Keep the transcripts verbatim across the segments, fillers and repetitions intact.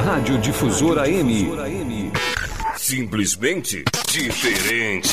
Rádio Difusora M. Simplesmente diferente.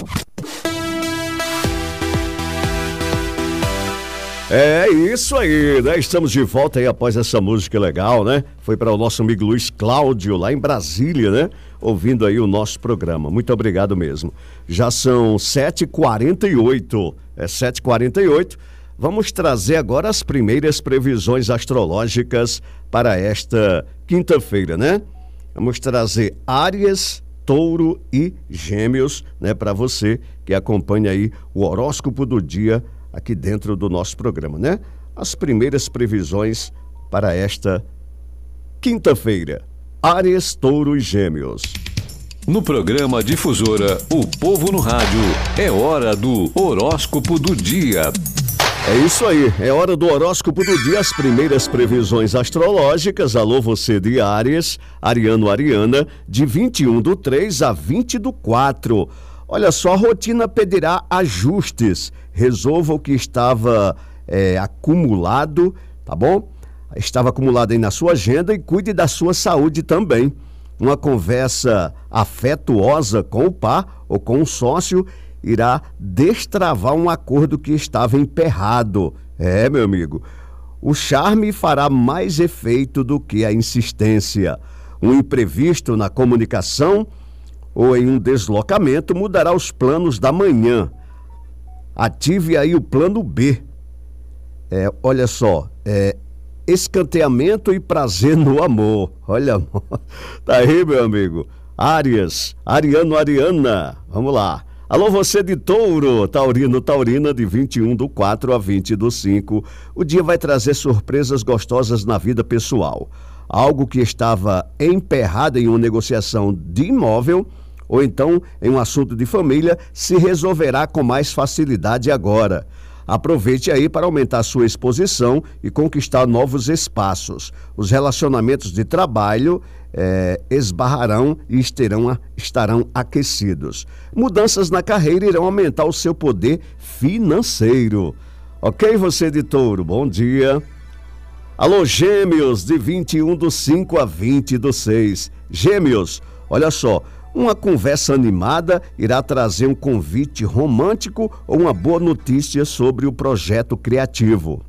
É isso aí, né? Estamos de volta aí após essa música legal, né? Foi para o nosso amigo Luiz Cláudio, lá em Brasília, né? Ouvindo aí o nosso programa. Muito obrigado mesmo. Já são sete e quarenta e oito. É sete e quarenta e oito. Vamos trazer agora as primeiras previsões astrológicas para esta quinta-feira, né? Vamos trazer Áries, Touro e Gêmeos, né? Para você que acompanha aí o horóscopo do dia aqui dentro do nosso programa, né? As primeiras previsões para esta quinta-feira. Áries, Touro e Gêmeos. No programa Difusora, o povo no rádio, é hora do horóscopo do dia. É isso aí, é hora do horóscopo do dia, as primeiras previsões astrológicas. Alô, você de Áries, Ariano, Ariana, de vinte e um do três a vinte do quatro. Olha só, a rotina pedirá ajustes. Resolva o que estava é, acumulado, tá bom? Estava acumulado aí na sua agenda e cuide da sua saúde também. Uma conversa afetuosa com o par ou com o sócio irá destravar um acordo que estava emperrado. É, meu amigo, o charme fará mais efeito do que a insistência. Um imprevisto na comunicação ou em um deslocamento mudará os planos da manhã. Ative aí o plano B. É, olha só, é escanteamento e prazer no amor. Olha, amor. Tá aí, meu amigo. Áries, Ariano, Ariana. Vamos lá. Alô, você de Touro, Taurino, Taurina, de vinte e um do quatro a vinte do cinco. O dia vai trazer surpresas gostosas na vida pessoal. Algo que estava emperrado em uma negociação de imóvel ou então em um assunto de família se resolverá com mais facilidade agora. Aproveite aí para aumentar sua exposição e conquistar novos espaços. Os relacionamentos de trabalho é, esbarrarão e estarão, estarão aquecidos. Mudanças na carreira irão aumentar o seu poder financeiro. Ok, você de Touro, bom dia. Alô, Gêmeos, de vinte e um do cinco a vinte do seis. Gêmeos, olha só. Uma conversa animada irá trazer um convite romântico ou uma boa notícia sobre o projeto criativo.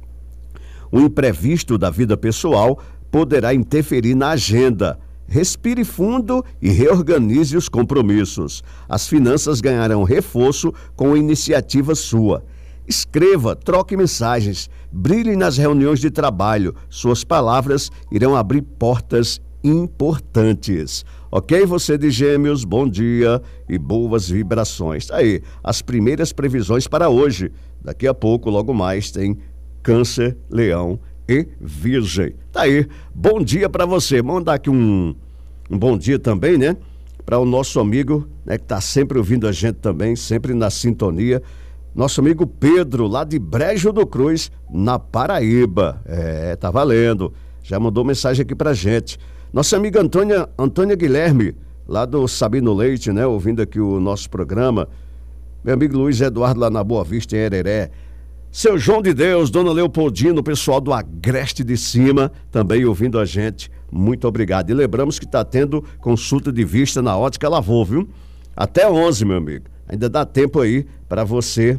Um imprevisto da vida pessoal poderá interferir na agenda. Respire fundo e reorganize os compromissos. As finanças ganharão reforço com iniciativa sua. Escreva, troque mensagens, brilhe nas reuniões de trabalho. Suas palavras irão abrir portas importantes. Ok, você de Gêmeos, bom dia e boas vibrações. Tá aí, as primeiras previsões para hoje. Daqui a pouco, logo mais, tem Câncer, Leão e Virgem. Tá aí, bom dia para você. Mandar aqui um, um bom dia também, né? Para o nosso amigo, né, que tá sempre ouvindo a gente também, sempre na sintonia. Nosso amigo Pedro, lá de Brejo do Cruz, na Paraíba. É, tá valendo. Já mandou mensagem aqui pra gente. Nossa amiga Antônia, Antônia Guilherme, lá do Sabino Leite, né? Ouvindo aqui o nosso programa. Meu amigo Luiz Eduardo, lá na Boa Vista, em Hereré. Seu João de Deus, Dona Leopoldina, o pessoal do Agreste de Cima, também ouvindo a gente. Muito obrigado. E lembramos que está tendo consulta de vista na Ótica Lavô, viu? Até onze, meu amigo. Ainda dá tempo aí para você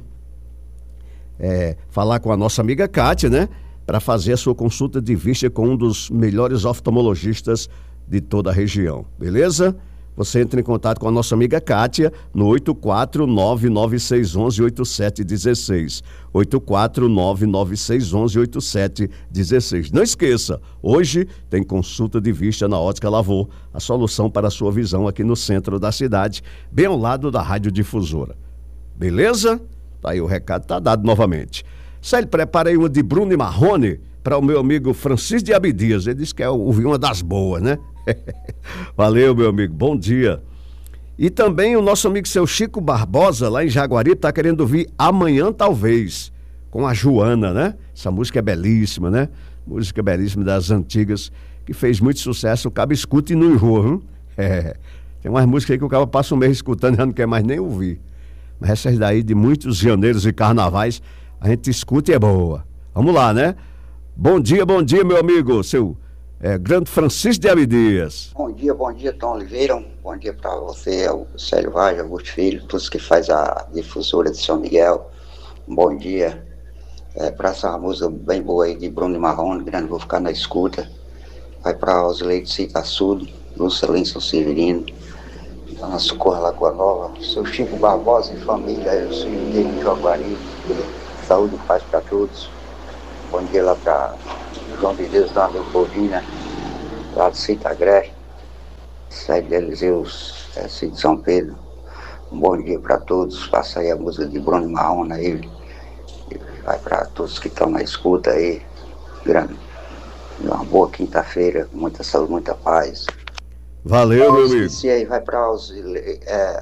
é, falar com a nossa amiga Kátia, né? Para fazer a sua consulta de vista com um dos melhores oftalmologistas de toda a região, beleza? Você entra em contato com a nossa amiga Kátia no oito quatro nove nove seis um um oito sete um seis, oito quatro nove nove seis um um oito sete um seis. Não esqueça, hoje tem consulta de vista na Ótica Lavô, a solução para a sua visão aqui no centro da cidade, bem ao lado da Rádio Difusora. Beleza? Tá aí, o recado tá dado novamente. Célio, preparei uma de Bruno e Marrone para o meu amigo Francisco de Abdias. Ele disse que é ouvir uma das boas, né? Valeu, meu amigo. Bom dia. E também o nosso amigo seu Chico Barbosa, lá em Jaguari, está querendo ouvir Amanhã Talvez, com a Joana, né? Essa música é belíssima, né? Música belíssima das antigas, que fez muito sucesso. O cabo escuta e não enjoa, viu? É. Tem umas músicas aí que o cabo passa um mês escutando e já não quer mais nem ouvir. Mas essas daí de muitos janeiros e carnavais, a gente escuta e é boa. Vamos lá, né? Bom dia, bom dia, meu amigo, seu É, Grande Francisco de Abdias. Bom dia, bom dia, Tom Oliveira. Bom dia para você, o Célio Vaz, Augusto Filho, todos que faz a difusora de São Miguel. Bom dia. É, para essa música bem boa aí de Bruno Marrone, grande, vou ficar na escuta. Vai para Osleide Cicaçudo, Lucelino São Severino, Dona Socorro Lagoa Nova, seu Chico Barbosa e família, eu sou dele de Jaguari. Saúde e paz para todos. Bom dia lá para João de Deus da Leopoldina, lá de Citagré, Sede de Eliseus, é, de São Pedro. Um bom dia para todos. Passa aí a música de Bruno Marrone aí. Vai para todos que estão na escuta aí. Grande. Uma boa quinta-feira, muita saúde, muita paz. Valeu, meu amigo. Esqueci aí, vai para os é,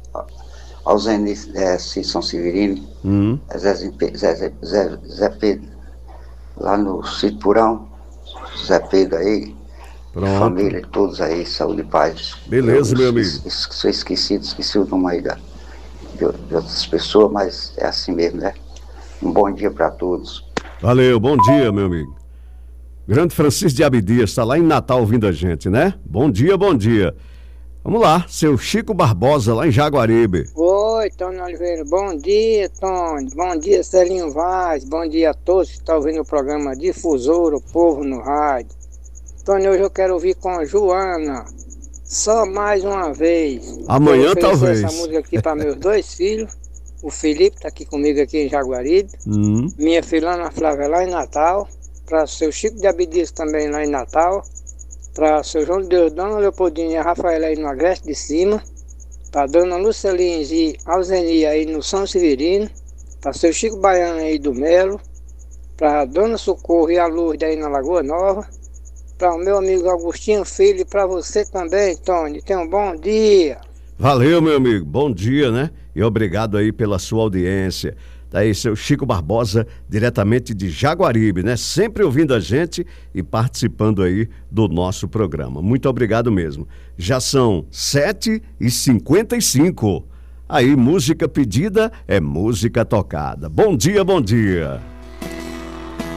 Alzene é, São Severino, Hum. Zé, Zé, Zé, Zé, Zé Pedro, lá no Sítio Purão, Zé Pedro aí. Pronto. Família, todos aí, saúde e paz. Beleza, eu, meu eu, amigo. eu, sou esquecido, esqueci o nome aí da, de, de outras pessoas, mas é assim mesmo, né? Um bom dia para todos. Valeu, bom dia, meu amigo. Grande Francisco de Abdias, está lá em Natal ouvindo a gente, né? Bom dia, bom dia. Vamos lá, seu Chico Barbosa, lá em Jaguaribe. Oi, Tony Oliveira, bom dia, Tony. Bom dia, Celinho Vaz. Bom dia a todos que estão ouvindo o programa Difusora, o Povo no Rádio. Tony, hoje eu quero ouvir com a Joana, só mais uma vez. Amanhã, eu talvez. essa música aqui para meus dois filhos. O Felipe está aqui comigo aqui em Jaguaribe. Hum. Minha filha Ana Flávia lá em Natal. Para seu Chico de Abdias também lá em Natal. Para seu João de Deus, Dona Leopoldina e a Rafaela aí no Agreste de Cima. Para Dona Lucelins e Alzenia aí no São Severino. Para seu Chico Baiano aí do Melo. Para Dona Socorro e a Lourdes aí na Lagoa Nova. Para o meu amigo Augustinho Filho e para você também, Tony. Tenha um bom dia. Valeu, meu amigo. Bom dia, né? E obrigado aí pela sua audiência. Tá aí seu Chico Barbosa, diretamente de Jaguaribe, né? Sempre ouvindo a gente e participando aí do nosso programa. Muito obrigado mesmo. Já são sete e cinquenta e cinco. Aí, música pedida é música tocada. Bom dia, bom dia.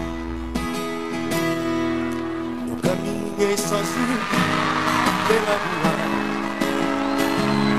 Eu caminhei sozinho pela